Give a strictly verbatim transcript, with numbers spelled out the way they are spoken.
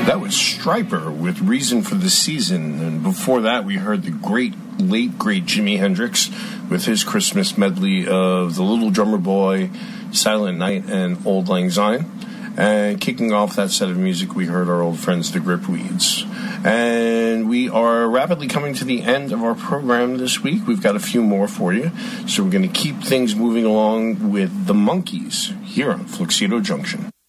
That was Stryper with Reason for the Season. And before that, we heard the great, late, great Jimi Hendrix with his Christmas medley of The Little Drummer Boy, Silent Night, and Auld Lang Syne. And kicking off that set of music, we heard our old friends, the Gripweeds. And we are rapidly coming to the end of our program this week. We've got a few more for you. So we're going to keep things moving along with the Monkees here on Fluxido Junction.